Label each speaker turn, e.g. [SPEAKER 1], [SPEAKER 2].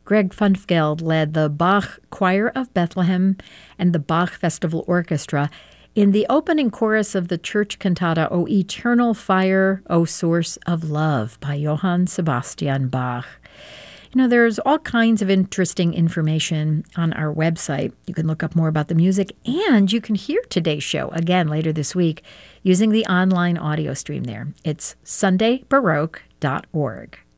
[SPEAKER 1] Greg Funfgeld led the Bach Choir of Bethlehem and the Bach Festival Orchestra in the opening chorus of the church cantata O Eternal Fire, O Source of Love by Johann Sebastian Bach. There's all kinds of interesting information on our website. You can look up more about the music, and you can hear today's show again later this week using the online audio stream there. It's sundaybaroque.org.